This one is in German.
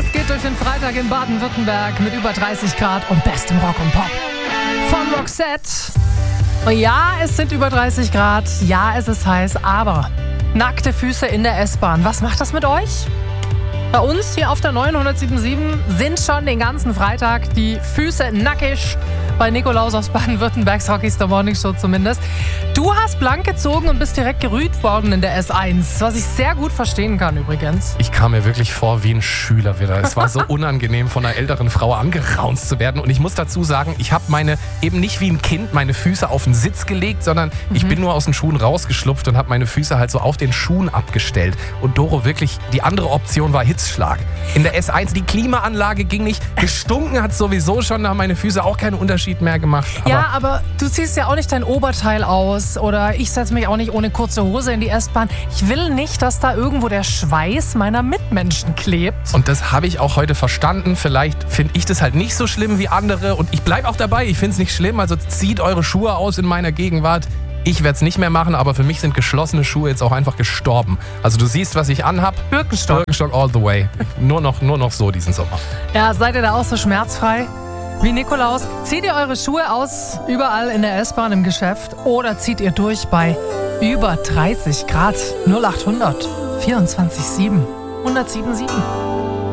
Es geht durch den Freitag in Baden-Württemberg mit über 30 Grad und bestem Rock und Pop. Von Roxette. Und ja, es sind über 30 Grad. Ja, es ist heiß, aber nackte Füße in der S-Bahn. Was macht das mit euch? Bei uns hier auf der 977 sind schon den ganzen Freitag die Füße nackig. Bei Nikolaus aus Baden-Württembergs Hockey's The Morning Show zumindest. Du hast blank gezogen und bist direkt gerügt worden in der S1, was ich sehr gut verstehen kann übrigens. Ich kam mir wirklich vor wie ein Schüler wieder. Es war so unangenehm, von einer älteren Frau angeraunzt zu werden. Und ich muss dazu sagen, ich habe eben nicht wie ein Kind meine Füße auf den Sitz gelegt, sondern ich bin nur aus den Schuhen rausgeschlupft und habe meine Füße halt so auf den Schuhen abgestellt. Und Doro, wirklich, die andere Option war Hitzschlag. In der S1, die Klimaanlage ging nicht. Gestunken hat sowieso schon, da haben meine Füße auch keinen Unterschied mehr gemacht. Aber du ziehst ja auch nicht dein Oberteil aus oder ich setze mich auch nicht ohne kurze Hose in die S-Bahn. Ich will nicht, dass da irgendwo der Schweiß meiner Mitmenschen klebt. Und das habe ich auch heute verstanden. Vielleicht finde ich das halt nicht so schlimm wie andere und ich bleibe auch dabei. Ich finde es nicht schlimm, also zieht eure Schuhe aus in meiner Gegenwart. Ich werde es nicht mehr machen, aber für mich sind geschlossene Schuhe jetzt auch einfach gestorben. Also du siehst, was ich anhab. Birkenstock all the way. Nur noch so diesen Sommer. Ja, seid ihr da auch so schmerzfrei wie Nikolaus? Zieht ihr eure Schuhe aus überall in der S-Bahn im Geschäft oder zieht ihr durch bei über 30 Grad? 0800 24 7 1077.